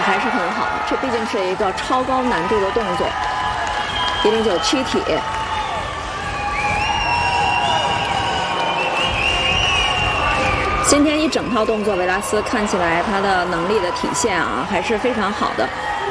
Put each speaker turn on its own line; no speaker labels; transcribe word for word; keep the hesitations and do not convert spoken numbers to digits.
还是很好的，这毕竟是一个超高难度的动作。一零九躯体。今天一整套动作，维拉斯看起来他的能力的体现啊，还是非常好的。